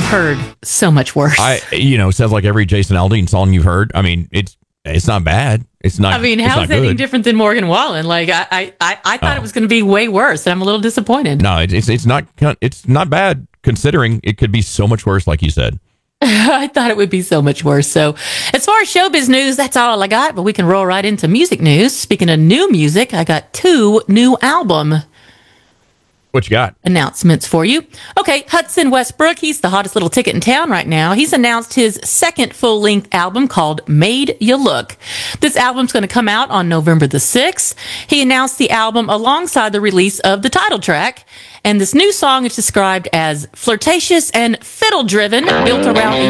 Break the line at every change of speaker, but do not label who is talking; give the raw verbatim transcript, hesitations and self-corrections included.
heard so much worse.
I, you know, sounds like every Jason Aldean song you've heard. I mean, it's it's not bad. It's not.
I mean,
it's
how
not
is that any
good.
different than Morgan Wallen? Like, I, I, I, I thought
Oh.
it was going to be way worse, and I'm a little disappointed.
No, it, it's it's not it's not bad considering it could be so much worse, like you said.
I thought it would be so much worse. So, as far as showbiz news, that's all I got. But we can roll right into music news. Speaking of new music, I got two new album
What you got?
announcements for you. Okay, Hudson Westbrook, he's the hottest little ticket in town right now. He's announced his second full-length album called Made You Look. This album's going to come out on November the sixth. He announced the album alongside the release of the title track. And this new song is described as flirtatious and fiddle-driven, built around